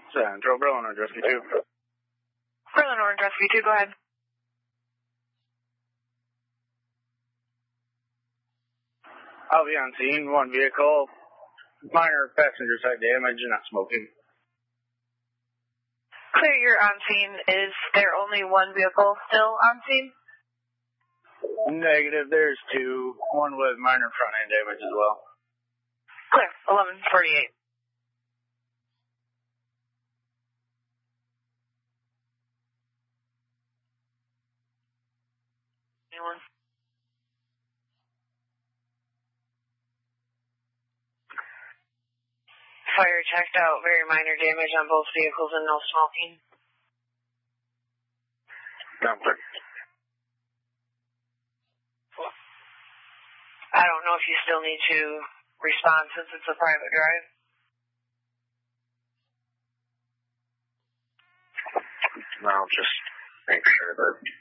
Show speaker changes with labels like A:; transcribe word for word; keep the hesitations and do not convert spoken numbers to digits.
A: Central Berlin, Orange Rescue two.
B: Berlin, Orange Rescue two, go ahead.
A: I'll be on scene, one vehicle, minor passenger side damage, not smoking.
B: Clear, you're on scene. Is there only one vehicle still on scene?
A: Negative, there's two, one with minor front end damage as well.
B: Clear, eleven forty-eight. Anyone? Fire checked out, very minor damage on both vehicles and no smoking.
A: Comfort.
B: I don't know if you still need to respond since it's a private drive.
A: No, just make sure that